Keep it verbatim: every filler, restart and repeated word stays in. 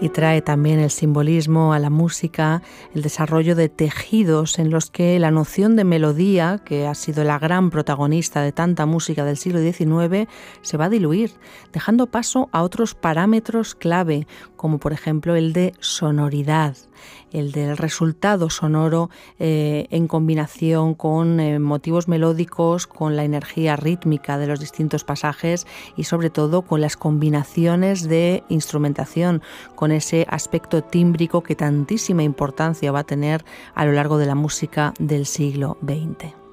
y trae también el simbolismo a la música, el desarrollo de tejidos en los que la noción de melodía, que ha sido la gran protagonista de tanta música del siglo diecinueve, se va a diluir, dejando paso a otros parámetros clave, como por ejemplo el de sonoridad, el del resultado sonoro eh, en combinación con eh, motivos melódicos, con la energía rítmica de los distintos pasajes y sobre todo con las combinaciones de instrumentación, con ese aspecto tímbrico que tantísima importancia va a tener a lo largo de la música del siglo veinte.